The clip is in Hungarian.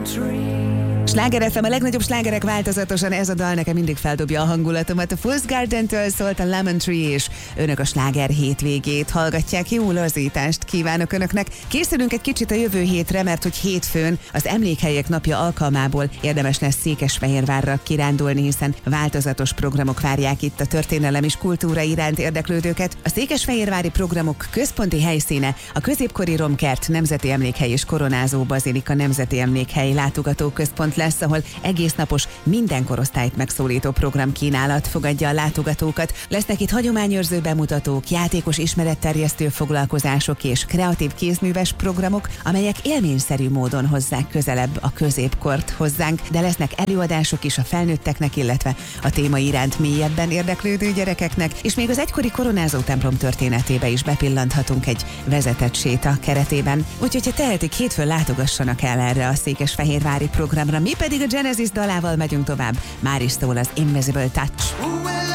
Sláger FM, a legnagyobb slágerek változatosan, ez a dal nekem mindig feldobja a hangulatomat. A Fool's Garden-től szólt a Lemon Tree, és önök a sláger hétvégét hallgatják. Jó lazítást kívánok önöknek. Készülünk egy kicsit a jövő hétre, mert hogy hétfőn az Emlékhelyek napja alkalmából érdemes lesz Székesfehérvárra kirándulni, hiszen változatos programok várják itt a történelem és kultúra iránt érdeklődőket. A székesfehérvári programok központi helyszíne a középkori romkert, Nemzeti Emlékhely és Koronázó Bazilika Nemzeti Emlékhely látogatóközpont lesz, ahol egésznapos, minden korosztályt megszólító programkínálat fogadja a látogatókat. Lesznek itt hagyományőrző bemutatók, játékos ismeretterjesztő foglalkozások és kreatív kézműves programok, amelyek élményszerű módon hozzák közelebb a középkort hozzánk, de lesznek előadások is a felnőtteknek, illetve a téma iránt mélyebben érdeklődő gyerekeknek, és még az egykori koronázó templom történetébe is bepillanthatunk egy vezetett séta keretében. Úgyhogy, ha tehetik, hétfőn látogassanak el erre a székesfehérvári programra. Mi pedig a Genesis dalával megyünk tovább. Már is szól az Invisible Touch.